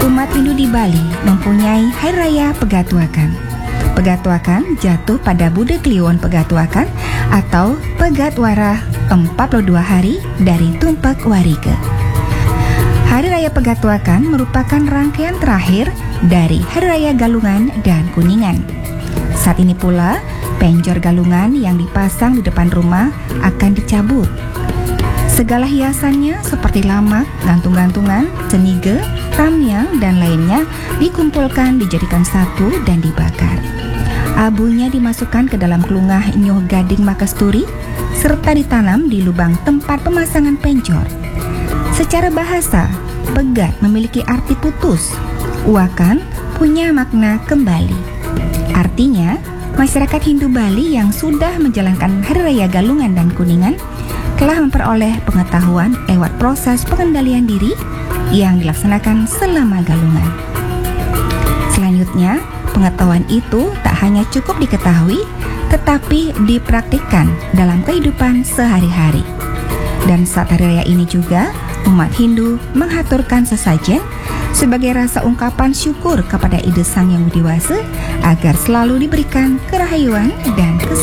Umat Hindu di Bali mempunyai Hari Raya Pegatuakan. Pegatuakan jatuh pada Buddha Kliwon Pegatuakan atau Pegatwara 42 hari dari Tumpak Warike. Hari Raya Pegatuakan merupakan rangkaian terakhir dari Hari Raya Galungan dan Kuningan. Saat ini pula, penjor galungan yang dipasang di depan rumah akan dicabut. Segala hiasannya seperti lamak, gantung-gantungan, cenige, tamyang, dan lainnya dikumpulkan, dijadikan satu dan dibakar. Abunya dimasukkan ke dalam kelungah Nyoh Gading Makasturi serta ditanam di lubang tempat pemasangan penjor. Secara bahasa, pegat memiliki arti putus, uakan punya makna kembali. Artinya, masyarakat Hindu Bali yang sudah menjalankan Hari Raya Galungan dan Kuningan telah memperoleh pengetahuan lewat proses pengendalian diri yang dilaksanakan selama galungan. Selanjutnya, pengetahuan itu tak hanya cukup diketahui, tetapi dipraktikkan dalam kehidupan sehari-hari. Dan saat hari raya ini juga, umat Hindu menghaturkan sesajen sebagai rasa ungkapan syukur kepada Ide Sang Yang Widi Wasa agar selalu diberikan kerahayuan dan kesehatan.